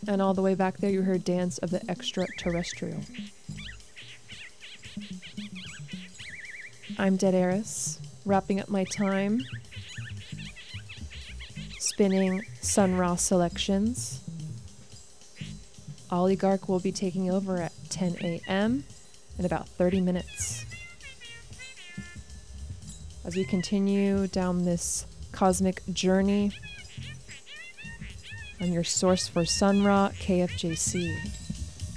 And all the way back there, you heard Dance of the Extraterrestrial. I'm Dead Eris, wrapping up my time, spinning Sun Ra selections. Oligarch will be taking over at 10 a.m. in about 30 minutes. As we continue down this cosmic journey, I'm your source for Sun Ra, KFJC.